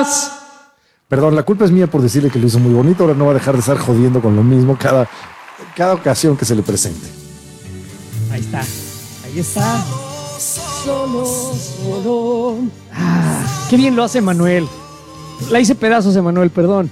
más. Perdón, la culpa es mía por decirle que lo hizo muy bonito. Ahora no va a dejar de estar jodiendo con lo mismo cada ocasión que se le presente. Ahí está. Ahí está. Solo. Qué bien lo hace Manuel. La hice pedazos, Emanuel, perdón.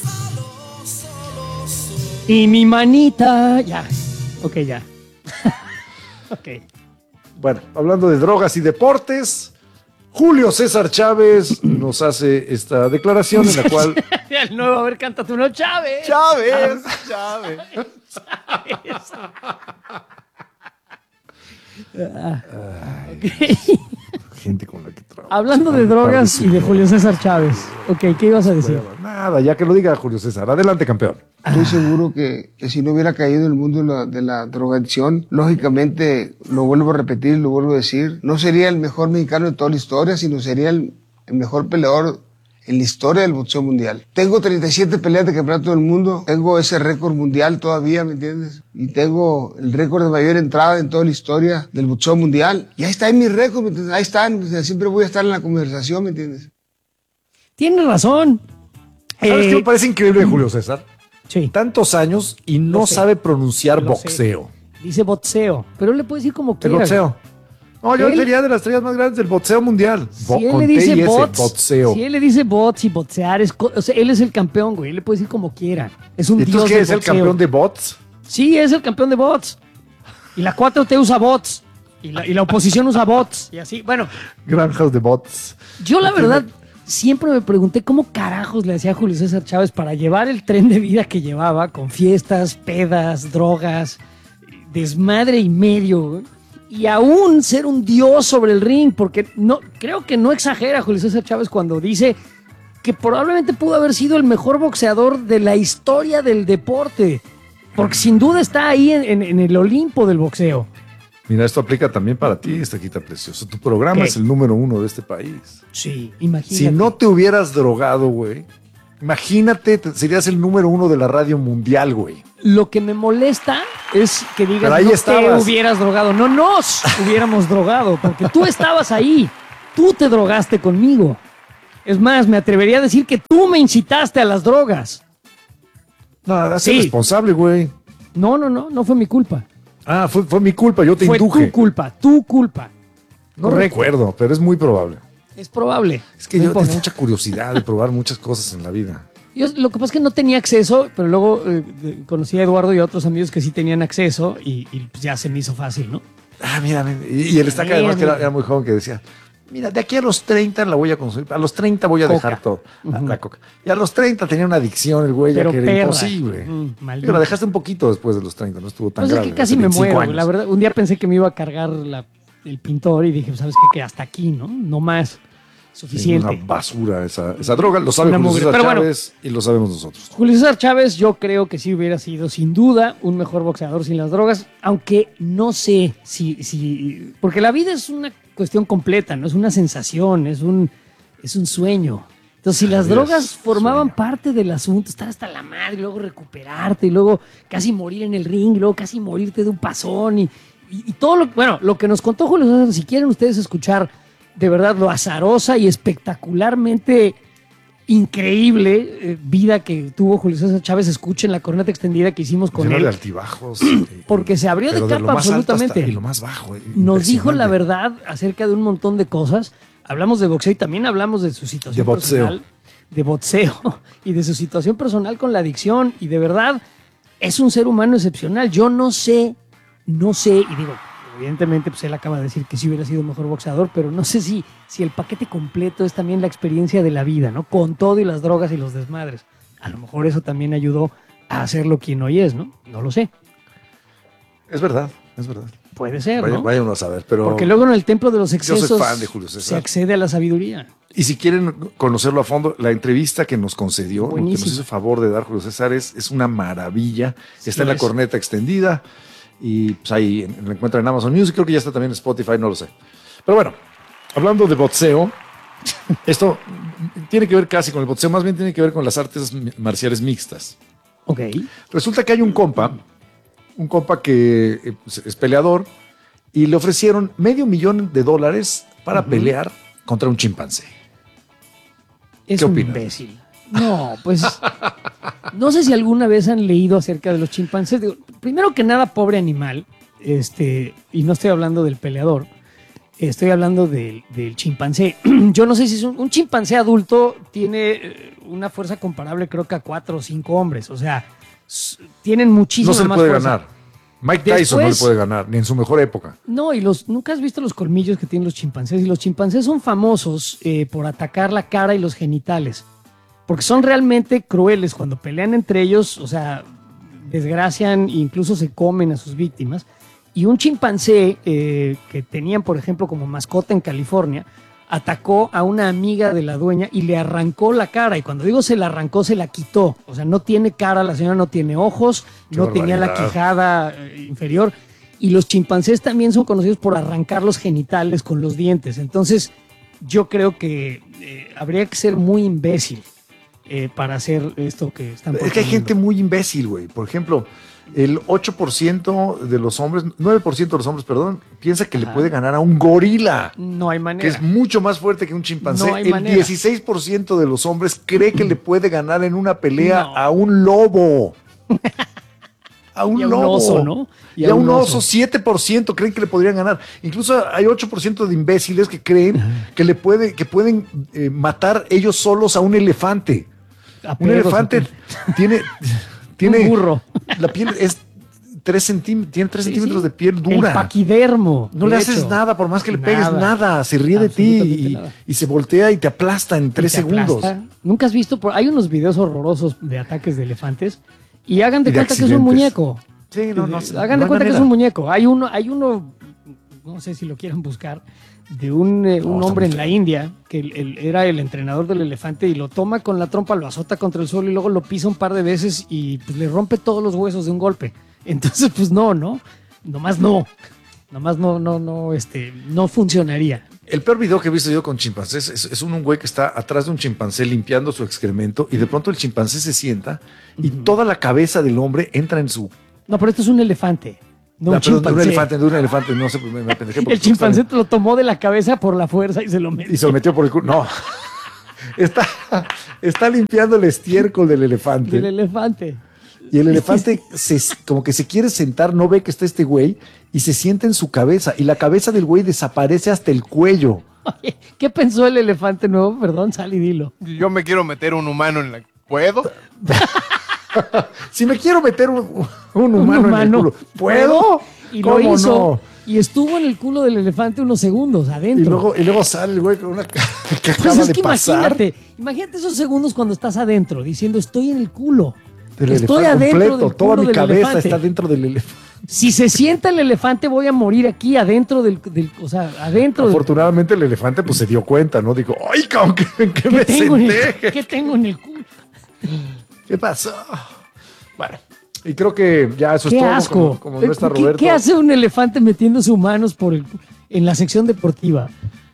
Y mi manita. Ya. Ok, ya. Ok. Bueno, hablando de drogas y deportes, Julio César Chávez nos hace esta declaración en la cual... El nuevo, a ver, cántate uno, Chávez. Chávez. Okay. Gente con la que trabajo. Hablando de drogas y de Julio César Chávez. Ok, ¿qué ibas a decir? Nada, ya que lo diga Julio César. Adelante, campeón. Estoy seguro que si no hubiera caído en el mundo de la drogadicción, lógicamente, lo vuelvo a repetir, lo vuelvo a decir, no sería el mejor mexicano de toda la historia, sino sería el mejor peleador en la historia del boxeo mundial. Tengo 37 peleas de campeonato del mundo, tengo ese récord mundial todavía, ¿me entiendes? Y tengo el récord de mayor entrada en toda la historia del boxeo mundial. Y ahí está en mi récord, ¿me entiendes? Ahí están, o sea, siempre voy a estar en la conversación, ¿me entiendes? Tienes razón. ¿Sabes qué me parece increíble de Julio César? Sí. Tantos años y no sabe pronunciar boxeo. Dice boxeo, pero él le puede decir como El quiera. boxeo. No, yo Él- sería de las estrellas más grandes del boxeo mundial. Si él Con le T dice y S, bots, boxeo. si él le dice bots y boxear, o sea, él es el campeón, güey. Él le puede decir como quiera. Es un ¿Y dios tú qué del es el boxeo. campeón de bots? Sí, es el campeón de bots. Y la 4T usa bots. Y la oposición usa bots. Y así, bueno, Granjas de bots. yo la verdad siempre me pregunté cómo carajos le hacía Julio César Chávez para llevar el tren de vida que llevaba con fiestas, pedas, drogas, desmadre y medio, güey, y aún ser un dios sobre el ring, porque no, creo que no exagera Julio César Chávez cuando dice que probablemente pudo haber sido el mejor boxeador de la historia del deporte, porque sin duda está ahí en el Olimpo del boxeo. Mira, esto aplica también para ti, Estaquita Precioso. Tu programa ¿Qué? es el número 1 de este país. Sí, imagínate. Si no te hubieras drogado, güey, imagínate, serías el número 1 de la radio mundial, güey. Lo que me molesta es que digas Pero ahí no te estabas. hubieras drogado. No nos hubiéramos drogado, porque tú estabas ahí. Tú te drogaste conmigo. Es más, me atrevería a decir que tú me incitaste a las drogas. Nada, Sí. responsable, güey. No fue mi culpa. Ah, fue mi culpa, yo te Fue induje. tu culpa. No Correcto. recuerdo, pero es muy probable. Es probable. Es que No yo importa. tengo mucha curiosidad de probar muchas cosas en la vida. Lo que pasa es que no tenía acceso, pero luego conocí a Eduardo y a otros amigos que sí tenían acceso y pues ya se me hizo fácil, ¿no? Ah, mira, y el Estaca además que Mira. era muy joven que decía, mira, de aquí a los 30 la voy a consumir, a los 30 voy a Coca. dejar todo, la coca. Y a los 30 tenía una adicción el güey, ya Pero que era perra. imposible. Maldito. Pero la dejaste un poquito después de los 30, no estuvo tan Pues grave. es que casi hace me 25 muero, años. la verdad. Un día pensé que me iba a cargar el pintor y dije, ¿sabes qué? Que hasta aquí, ¿no? No más. Es Suficiente. una basura esa droga, lo sabe Una Julio mugre. César Pero bueno. Chávez y lo sabemos nosotros. Julio César Chávez, yo creo que sí hubiera sido sin duda un mejor boxeador sin las drogas, aunque no sé si porque la vida es una cuestión completa, no es una sensación, es un sueño. Entonces, si las vida drogas es formaban sueño. parte del asunto, estar hasta la madre, y luego recuperarte, y luego casi morir en el ring, y luego casi morirte de un pasón, y todo lo que nos contó Julio César, si quieren ustedes escuchar de verdad lo azarosa y espectacularmente increíble vida que tuvo Julio César Chávez, escuchen la corneta extendida que hicimos con Lleno él. de altibajos. Porque se abrió de pero capa lo más alto absolutamente. hasta- y lo más bajo. Nos dijo la impresionante. verdad acerca de un montón de cosas. Hablamos de boxeo y también hablamos de su situación De boxeo. personal, de boxeo y de su situación personal con la adicción. Y de verdad es un ser humano excepcional. Yo no sé, y digo, evidentemente pues él acaba de decir que sí hubiera sido un mejor boxeador, pero no sé si el paquete completo es también la experiencia de la vida, ¿no? Con todo y las drogas y los desmadres. A lo mejor eso también ayudó a hacerlo quien hoy es, ¿no? No lo sé. Es verdad, es verdad. Puede ser, Vaya, ¿no? vaya uno a saber, pero... Porque luego en el templo de los Yo excesos soy fan de Julio César. se accede a la sabiduría. Y si quieren conocerlo a fondo, la entrevista que nos concedió, lo que Buenísimo. nos hizo favor de dar Julio César es una maravilla. Sí, Está en la es. corneta extendida y pues ahí lo encuentran en Amazon Music. Creo que ya está también en Spotify, no lo sé. Pero bueno, hablando de boxeo, esto tiene que ver casi con el boxeo, más bien tiene que ver con las artes marciales mixtas. Ok. Resulta que hay un compa que es peleador y le ofrecieron $500,000 para pelear contra un chimpancé. Es ¿Qué un opinas? imbécil. No, pues no sé si alguna vez han leído acerca de los chimpancés. Digo, primero que nada, pobre animal. Y no estoy hablando del peleador. Estoy hablando del chimpancé. Yo no sé si es un chimpancé adulto tiene una fuerza comparable, creo que a 4 o 5 hombres. O sea, tienen muchísima No se le más puede fuerza. ganar. Mike Tyson no le Después- puede ganar, ni en su mejor época. No, y nunca has visto los colmillos que tienen los chimpancés. Y los chimpancés son famosos por atacar la cara y los genitales. Porque son realmente crueles cuando pelean entre ellos, o sea, desgracian e incluso se comen a sus víctimas. Y un chimpancé que tenían, por ejemplo, como mascota en California, atacó a una amiga de la dueña y le arrancó la cara. Y cuando digo se la arrancó, se la quitó. O sea, no tiene cara, la señora no tiene ojos, Qué no tenía la barbaridad. quijada inferior. Y los chimpancés también son conocidos por arrancar los genitales con los dientes. Entonces, yo creo que habría que ser muy imbécil para hacer esto que están Es que hay proponiendo. gente muy imbécil, güey. Por ejemplo, el 8% de los hombres, 9% de los hombres, perdón, piensa que le Ajá. puede ganar a un gorila, No hay que manera. es mucho más fuerte que un chimpancé. No hay El manera. 16% de los hombres cree que le puede ganar en una pelea No. a un lobo. A un Y a un lobo. oso, ¿no? Y a un oso, 7% creen que le podrían ganar. Incluso hay 8% de imbéciles que creen que pueden matar ellos solos a un elefante. A Un perros, elefante a tiene un burro. La piel es 3 centímetros, tiene 3 centímetros de piel El dura. paquidermo. No de le haces hecho. nada, por más que le pegues Nada. nada. Se ríe de ti Absolutamente nada. y se voltea y te aplasta en 3 ¿Te segundos. aplasta? ¿Nunca has visto? Hay unos videos horrorosos de ataques de elefantes y hagan de Y de cuenta que es un accidentes. muñeco. Sí, no, Hagan de cuenta que es un muñeco. Hay uno, no sé si lo quieran buscar, de un está hombre muy en la feo. India que era el entrenador del elefante y lo toma con la trompa, lo azota contra el suelo y luego lo pisa un par de veces y pues, le rompe todos los huesos de un golpe. Entonces, pues nomás no funcionaría. El peor video que he visto yo con chimpancés es un güey que está atrás de un chimpancé limpiando su excremento y de pronto el chimpancé se sienta y toda la cabeza del hombre entra en su... No, pero esto es un elefante, no un perdón, chimpancé. de un elefante, no sé, me apendejé. porque El chimpancé te lo tomó de la cabeza por la fuerza y se lo metió. Y se lo metió por el culo. No. Está limpiando el estiércol del elefante. Del elefante. Y el elefante como que se quiere sentar, no ve que está este güey y se sienta en su cabeza. Y la cabeza del güey desaparece hasta el cuello. Oye, ¿qué pensó el elefante nuevo? Perdón, sal y dilo. Yo me quiero meter un humano en la... ¿Puedo? Si me quiero meter un humano en el culo, ¿puedo? Y lo ¿Cómo hizo. no? Y estuvo en el culo del elefante unos segundos adentro. Y luego sale el güey con una que Pues acaba es de que pasar. imagínate esos segundos cuando estás adentro, diciendo estoy en el culo. Del Estoy elefante adentro completo, del toda culo mi del cabeza elefante. está dentro del elefante. Si se sienta el elefante, voy a morir aquí adentro o sea, adentro del. Afortunadamente el elefante pues se dio cuenta, ¿no? Dijo, ¡ay, cabrón, ¿en qué me tengo en senté? ¿Qué tengo en el culo? ¿Qué pasó? Bueno, y creo que ya eso es ¡Qué todo. asco! Como no está ¿Qué- Roberto. ¿Qué hace un elefante metiendo sus manos en la sección deportiva?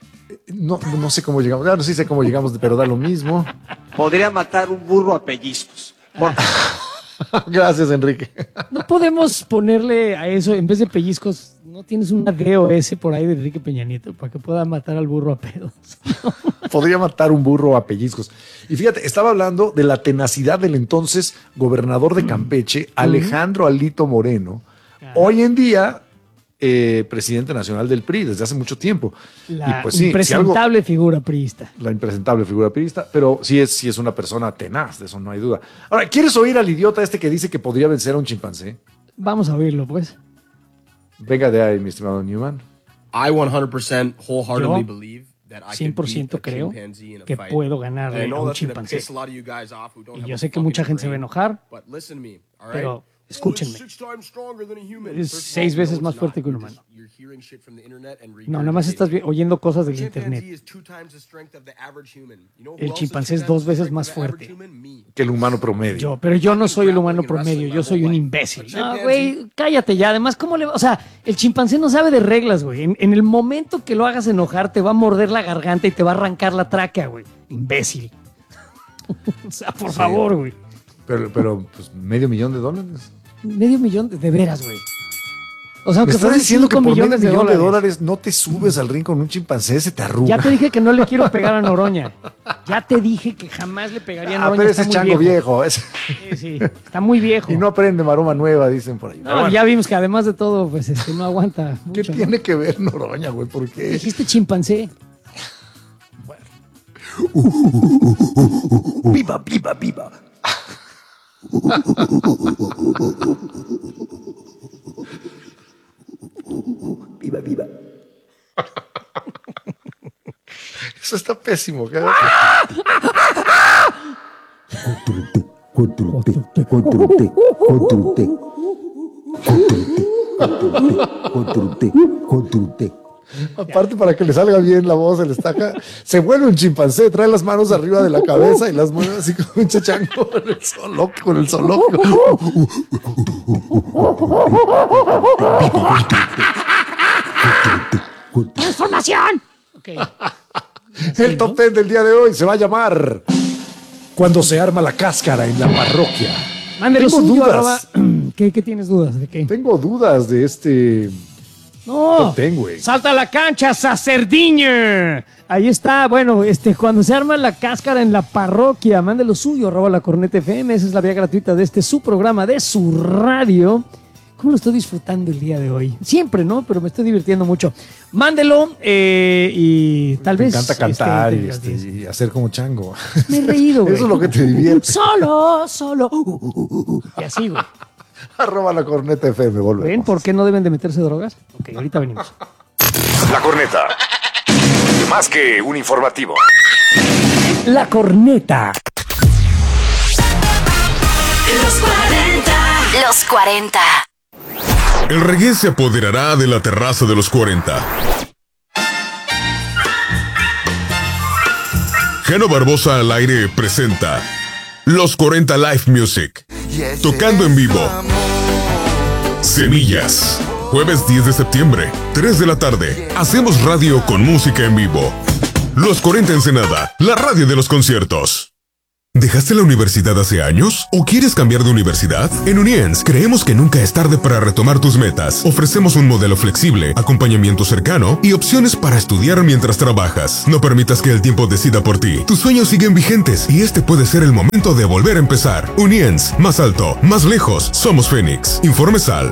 No sé cómo llegamos. Ya no sé cómo llegamos, pero da lo mismo. Podría matar un burro a pellizcos. Gracias, Enrique. No podemos ponerle a eso, en vez de pellizcos, ¿no tienes un DOS por ahí de Enrique Peña Nieto para que pueda matar al burro a pedos? Podría matar un burro a pellizcos. Y fíjate, estaba hablando de la tenacidad del entonces gobernador de Campeche, Alejandro Alito Moreno. Hoy en día, presidente nacional del PRI desde hace mucho tiempo. La y pues sí, impresentable figura priista. la impresentable figura priista, pero sí es una persona tenaz, de eso no hay duda. Ahora, ¿quieres oír al idiota este que dice que podría vencer a un chimpancé? Vamos a oírlo, pues. Venga de ahí, mi estimado Newman. I 100% wholeheartedly Yo believe that I could 100% beat a creo chimpanzee in a que fight. puedo And I ganarle a know un that's gonna chimpancé. piss a lot of you guys off who don't Y have yo a sé que fucking mucha gente se va a brain, enojar, but listen to me, all right? pero escúchenme. It's 6 times stronger than a human. Es First of 6 all, veces no, más it's fuerte not. que un You're humano. just- you're hearing shit from the internet and No, nada más estás oyendo cosas del Chimpanzee internet. is 2 times the strength of the average human. You know who El else is chimpancé 2 es 2 times the veces strength más of the average fuerte. human? Me. Que el humano promedio. Pero yo no soy el humano promedio, yo soy un imbécil. No, güey, cállate ya. Además, ¿cómo le va? O sea, el chimpancé no sabe de reglas, güey. En el momento que lo hagas enojar, te va a morder la garganta y te va a arrancar la tráquea, güey. Imbécil. O sea, por favor, güey. Pero pues $500,000. $500,000 de veras, güey. O sea, Me aunque estás fueran diciendo que 5 por medio millones millón de de dólares. dólares no te subes al ring con un chimpancé, se te arruga. Ya te dije que no le quiero pegar a Noroña. Ya te dije que jamás le pegaría a Noroña. pero está ese muy chango viejo. Sí, está muy viejo. Y no aprende maroma nueva, dicen por ahí. No, Pero bueno, ya vimos que además de todo, pues no aguanta ¿qué mucho, ¿no? tiene que ver Noroña, güey? ¿Por qué? Dijiste chimpancé. ¡Viva, viva, viva! ¡Viva, viva! Eso está pésimo. ¿Qué? Aparte, para que le salga bien la voz, el estaca, se vuelve un chimpancé, trae las manos arriba de la cabeza y las mueve así como un chachango con el zoológico. ¡Transformación! Ok. El top 10 del día de hoy se va a llamar Cuando se arma la cáscara en la parroquia. Mándelo Tengo suyo, dudas. ¿Qué tienes dudas? ¿De qué? Tengo dudas de este No, top 10, güey. salta a la cancha, Sacerdiño. Ahí está, bueno, cuando se arma la cáscara en la parroquia, mándelo suyo, @lacorneta.fm, esa es la vía gratuita de su programa, de su radio. ¿Cómo lo estoy disfrutando el día de hoy? Siempre, ¿no? Pero me estoy divirtiendo mucho. Mándelo y tal Me vez... encanta cantar entre las y hacer como chango. Me he reído, güey. Eso es lo que te divierte. Solo. Y así, güey. @lacorneta.fm, volvemos. ¿Ven por qué no deben de meterse drogas? Ok, ahorita venimos. La corneta. Más que un informativo. La corneta. Los 40. Los 40. El reggae se apoderará de la terraza de los 40. Geno Barbosa al aire presenta Los 40 Live Music. Tocando en vivo. Semillas. Jueves 10 de septiembre, 3 de la tarde. Hacemos radio con música en vivo. Los 40 Ensenada, la radio de los conciertos. ¿Dejaste la universidad hace años? ¿O quieres cambiar de universidad? En Uniens creemos que nunca es tarde para retomar tus metas. Ofrecemos un modelo flexible, acompañamiento cercano y opciones para estudiar mientras trabajas. No permitas que el tiempo decida por ti. Tus sueños siguen vigentes y este puede ser el momento de volver a empezar. Uniens, más alto, más lejos. Somos Fénix. Informes al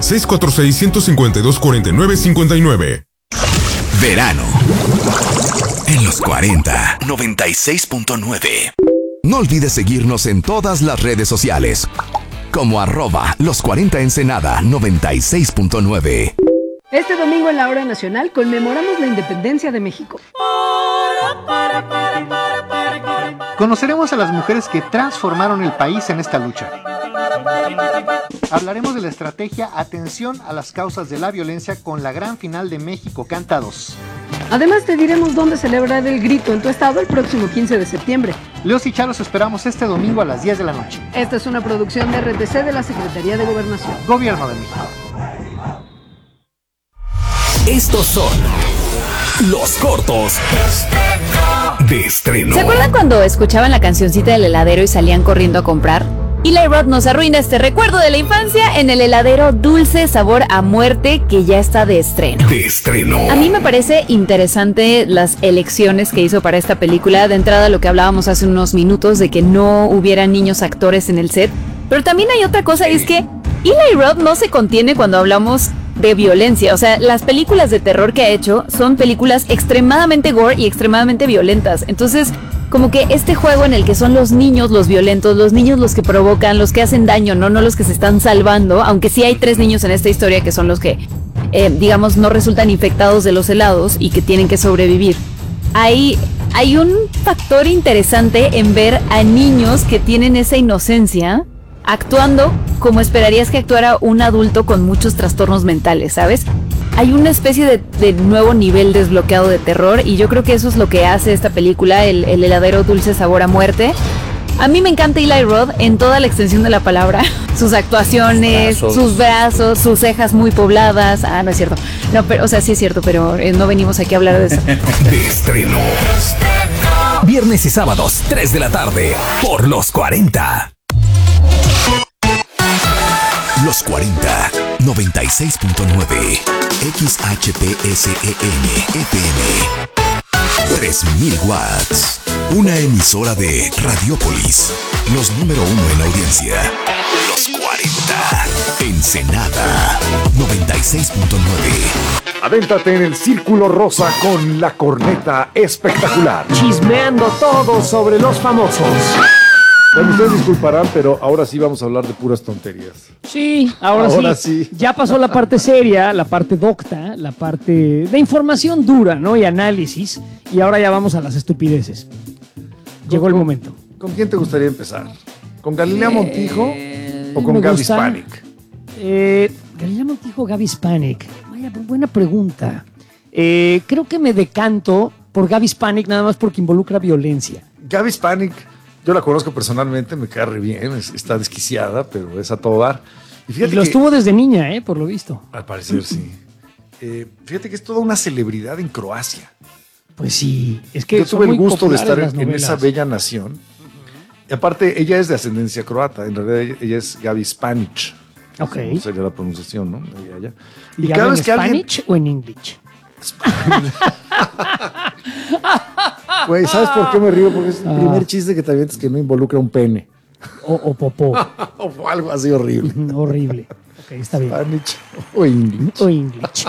646-152-4959. Verano. En los 40. 96.9. No olvides seguirnos en todas las redes sociales, como @los 40 Ensenada 96.9. Este domingo en la Hora Nacional conmemoramos la independencia de México. Conoceremos a las mujeres que transformaron el país en esta lucha. Hablaremos de la estrategia Atención a las causas de la violencia con la gran final de México Canta 2. Además te diremos dónde celebrar el grito en tu estado el próximo 15 de septiembre. Leos y Charo los esperamos este domingo a las 10 de la noche. Esta es una producción de RTC de la Secretaría de Gobernación. Gobierno de México. Estos son los cortos de estreno. ¿Se acuerdan cuando escuchaban la cancioncita del heladero y salían corriendo a comprar? Eli Roth nos arruina este recuerdo de la infancia en el heladero Dulce Sabor a Muerte, que ya está de estreno. De estreno. A mí me parece interesante las elecciones que hizo para esta película. De entrada, lo que hablábamos hace unos minutos de que no hubiera niños actores en el set. Pero también hay otra cosa, y es que Eli Roth no se contiene cuando hablamos de violencia. O sea, las películas de terror que ha hecho son películas extremadamente gore y extremadamente violentas. Entonces, como que este juego en el que son los niños los violentos, los niños los que provocan, los que hacen daño, no los que se están salvando, aunque sí hay 3 niños en esta historia que son los que, digamos, no resultan infectados de los helados y que tienen que sobrevivir. Hay un factor interesante en ver a niños que tienen esa inocencia actuando como esperarías que actuara un adulto con muchos trastornos mentales, ¿sabes? Hay una especie de nuevo nivel desbloqueado de terror y yo creo que eso es lo que hace esta película, el heladero Dulce Sabor a Muerte. A mí me encanta Eli Roth en toda la extensión de la palabra. Sus actuaciones, sus brazos, sus cejas muy pobladas. Ah, no es cierto. No, pero, o sea, sí es cierto, pero no venimos aquí a hablar de eso. De estreno. Viernes y sábados, 3 de la tarde, por los 40. Los 40. 96.9 XHPSEN FM 3000 watts. Una emisora de Radiopolis. Los número 1 en audiencia. Los 40. Ensenada 96.9. Adéntrate en el Círculo Rosa con la corneta espectacular. Chismeando todo sobre los famosos. Bueno, ustedes disculparán, pero ahora sí vamos a hablar de puras tonterías. Sí, ahora sí. Ya pasó la parte seria, la parte docta, la parte de información dura, ¿no? Y análisis. Y ahora ya vamos a las estupideces. Llegó el momento. ¿Con quién te gustaría empezar? ¿Con Galilea Montijo o con Gaby Spanik? Galilea Montijo o Gaby Spanik. Vaya, buena pregunta. Creo que me decanto por Gaby Spanik nada más porque involucra violencia. Gaby Spanik, yo la conozco personalmente, me cae re bien, está desquiciada, pero es a todo dar. Y fíjate lo que, estuvo desde niña, por lo visto. Al parecer sí. Fíjate que es toda una celebridad en Croacia. Pues sí, es que yo tuve el gusto de estar en novelas. esa bella nación. Y aparte, ella es de ascendencia croata, en realidad ella es Gaby Spanic. Ok. Sería la pronunciación, ¿no? Ella. ¿Y cada vez que Spanish o en English? Güey, ¿sabes por qué me río? Porque es el primer chiste que te avientas que no involucra un pene. O popó. O algo así horrible. Horrible. Ok, está bien. Spanish o English. O English.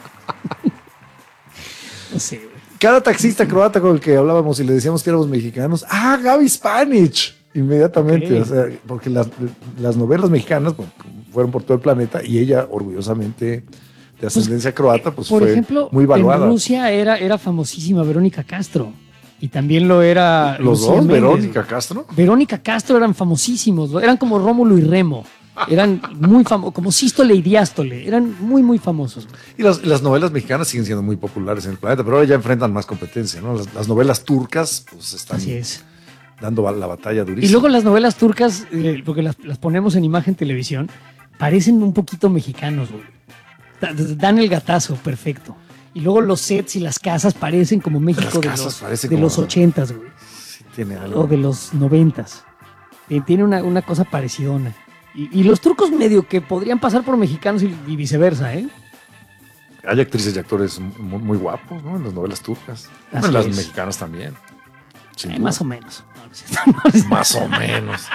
No sé, güey. Cada taxista croata con el que hablábamos y le decíamos que éramos mexicanos, Gaby Spanish, inmediatamente, okay. O sea, porque las novelas mexicanas fueron por todo el planeta y ella, orgullosamente de ascendencia croata, pues por fue ejemplo, muy valuada. En Rusia era famosísima Verónica Castro y también lo era los Lucía dos, Méndez. Verónica Castro. Verónica Castro eran famosísimos, eran como Rómulo y Remo. Eran muy famosos, como Sístole y Diástole, eran muy, muy famosos. Y las novelas mexicanas siguen siendo muy populares en el planeta, pero ahora ya enfrentan más competencia, ¿no? Las novelas turcas, pues están dando la batalla durísima. Y luego las novelas turcas, porque las ponemos en imagen televisión, parecen un poquito mexicanos, güey. Dan el gatazo, perfecto. Y luego los sets y las casas parecen como México de los 80s, güey. Sí, tiene algo. O de los 90s. Tiene una cosa parecidona. Y los turcos medio que podrían pasar por mexicanos y viceversa, ¿eh? Hay actrices y actores muy, muy guapos, ¿no? En las novelas turcas. En las mexicanas también. Más o menos. Más o menos.